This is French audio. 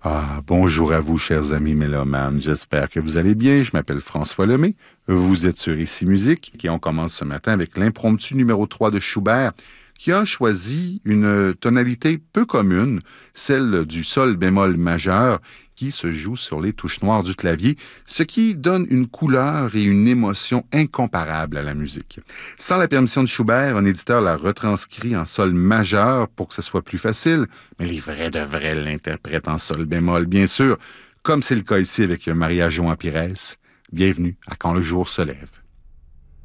Bonjour à vous, chers amis mélomanes. J'espère que vous allez bien. Je m'appelle François Lemay. Vous êtes sur Ici Musique et on commence ce matin avec l'impromptu numéro 3 de Schubert qui a choisi une tonalité peu commune, celle du sol bémol majeur qui se joue sur les touches noires du clavier, ce qui donne une couleur et une émotion incomparables à la musique. Sans la permission de Schubert, un éditeur l'a retranscrit en sol majeur pour que ce soit plus facile, mais les vrais de vrais l'interprètent en sol bémol, bien sûr, comme c'est le cas ici avec Maria João Pires. Bienvenue à Quand le jour se lève.